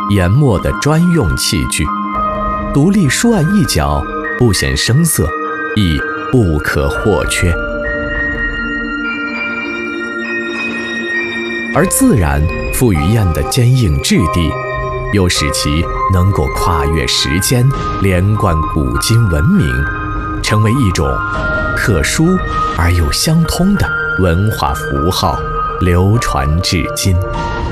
研墨的专用器具，独立书案一角，不显生涩，亦不可或缺。而自然赋予砚的坚硬质地，又使其能够跨越时间，连贯古今文明，成为一种特殊而又相通的文化符号，流传至今。